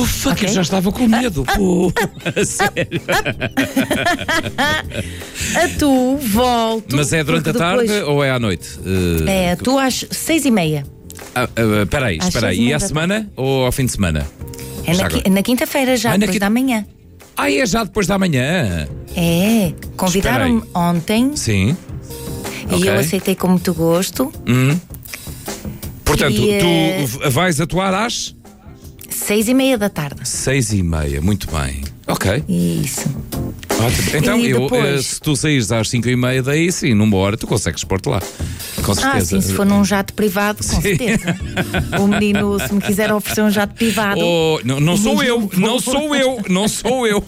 fuck, Ok? eu já estava com medo. Pô, a sério. Atuo, volto. Mas é durante a porque tarde depois- ou é à noite? É, atuo às 6h30. Espera aí. Às E 6h30 à da semana ou ao fim de semana? É Já na, agora. na quinta-feira, já na depois quinta- da manhã. É já depois da manhã. É, convidaram-me ontem Sim. e Ok. eu aceitei com muito gosto. Portanto, E, tu vais atuar às 6h30 da tarde. 6h30. Muito bem. Ok. Isso. Ótimo. Então, E depois? se tu saís às 5h30 daí, sim, numa hora tu consegues pôr-te lá. Com certeza. Sim, se for num jato privado, com Sim. certeza. O menino, se me quiser oferecer um jato privado. Oh, não sou eu, não sou eu, não sou eu.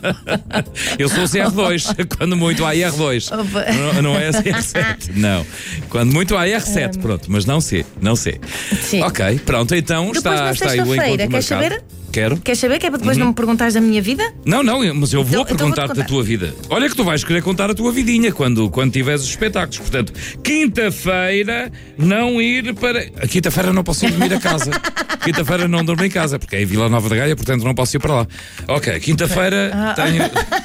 Eu sou o CR2, quando muito há IR2. Opa. Não é CR7, não. Quando muito há IR7, pronto, mas não sei. Sim. Ok, pronto, então Depois, está na aí o sexta-feira, encontro queres marcado. saber? Quero. Queres saber que é para depois não me perguntares da minha vida? Não, mas eu vou Então perguntar-te vou-te a tua vida. Olha que tu vais querer contar a tua vidinha quando tiveres os espetáculos. Portanto, quinta-feira não ir para... A quinta-feira não posso ir dormir a casa. Quinta-feira não dormo em casa, porque é em Vila Nova de Gaia, portanto não posso ir para lá. Ok, quinta-feira tenho...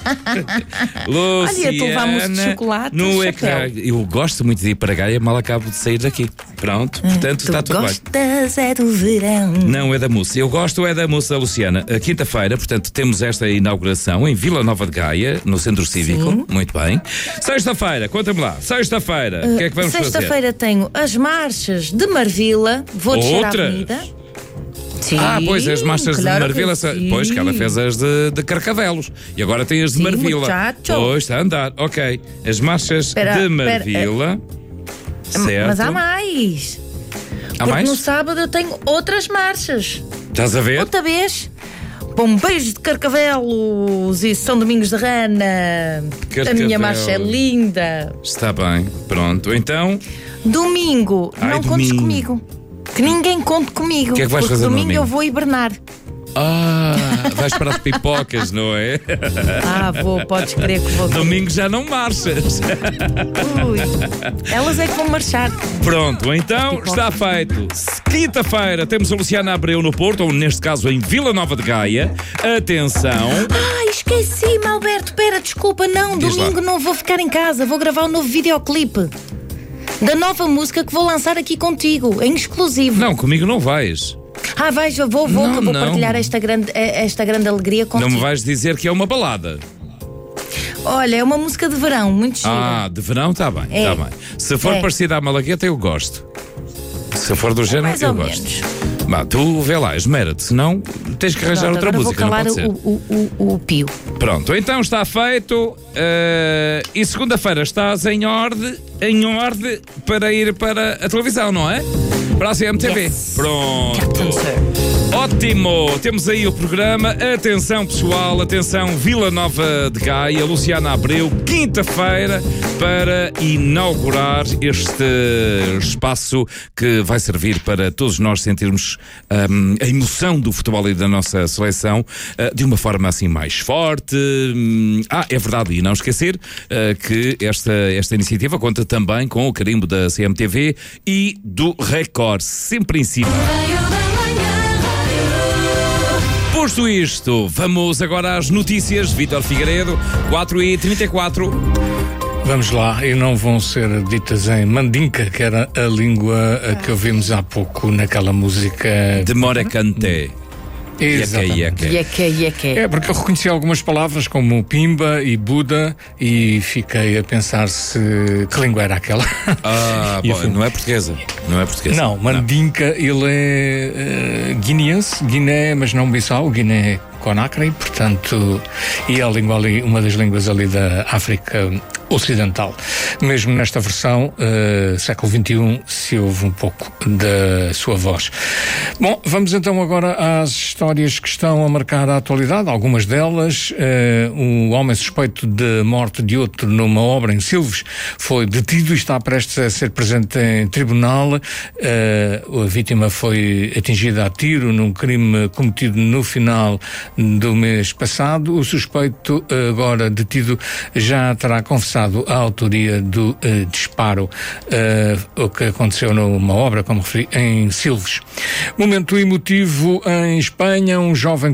Luciana... Olha, tu levar-me de chocolate, no chapéu. ecrã. Eu gosto muito de ir para Gaia, mal acabo de sair daqui. Pronto, portanto está Tu tudo bem. gostas é do verão. Não, é da mousse. Eu gosto é da mousse da Luciana. A quinta-feira, portanto, temos esta inauguração em Vila Nova de Gaia, no Centro Cívico. Sim. Muito bem. Sexta-feira, conta-me lá. Sexta-feira, o que é que vamos fazer? Sexta-feira tenho as marchas de Marvila. Vou descer a Outras? avenida. Sim, Pois, as marchas claro de Marvila. que sim. Pois, que ela fez as de Carcavelos. E agora tem as de Sim, Marvila. muchacho. Pois, está a andar. Ok. As marchas de Marvila. Certo. Mas há mais. Há Porque mais? no sábado eu tenho outras marchas. Estás a ver? Outra vez. Bombeiros de Carcavelos e São Domingos de Rana. A minha marcha é linda. Está bem. Pronto. Então, Domingo, Ai, não contes domingo. comigo. Que ninguém conte comigo. O que é que vais porque fazer no domingo domingo? eu vou hibernar. vais para as pipocas, não é? Vou, podes crer que vou. Domingo já não marchas. Ui. Elas é que vão marchar. Pronto, então Pipocas. está feito. Quinta-feira temos a Luciana Abreu no Porto, ou neste caso em Vila Nova de Gaia. Atenção. Esqueci-me, Alberto. Pera, desculpa, não. Diz lá. Domingo não vou ficar em casa. Vou gravar um novo videoclipe da nova música que vou lançar aqui contigo, em exclusivo. Não, comigo não vais. Vais, eu vou, Não, que eu vou não. partilhar esta grande alegria contigo. Não me vais dizer que é uma balada. Olha, é uma música de verão, muito gira. De verão está bem, É. está bem. Se for É. parecida à Malagueta, eu gosto. Se for do género, mais eu ou gosto. menos. Tu vê lá, esmera-te, senão tens que arranjar Pronto, outra agora música, não vou pode calar ser. o pio. Pronto, então está feito. E segunda-feira estás em ordem para ir para a televisão, não é? Para a CMTV. Yes. Pronto. Captain Sir. Ótimo! Temos aí o programa. Atenção, pessoal, atenção, Vila Nova de Gaia, Luciana Abreu, quinta-feira, para inaugurar este espaço que vai servir para todos nós sentirmos a emoção do futebol e da nossa seleção de uma forma assim mais forte. É verdade, e não esquecer que esta iniciativa conta também com o carimbo da CMTV e do Record, sempre em cima. Posto isto, vamos agora às notícias. Vítor Figueiredo, 4h34. Vamos lá, e não vão ser ditas em mandinka, que era a língua que ouvimos há pouco naquela música. De Morecante. Exatamente. Yeque. É, porque eu reconheci algumas palavras como Pimba e Buda e fiquei a pensar que língua era aquela. E Bom, não é portuguesa. Não é portuguesa. Não, Mandinka, ele é guineense, Guiné, mas não Bissau, Guiné Conakry, portanto, e é a língua ali, uma das línguas ali da África Ocidental. Mesmo nesta versão, século XXI, se ouve um pouco da sua voz. Bom, vamos então agora às histórias que estão a marcar a atualidade, algumas delas. Um homem suspeito de morte de outro numa obra em Silves foi detido e está prestes a ser presente em tribunal. A vítima foi atingida a tiro num crime cometido no final do mês passado. O suspeito, agora detido, já terá confessado a autoria do disparo, o que aconteceu numa obra, como referi, em Silves. Momento emotivo em Espanha, um jovem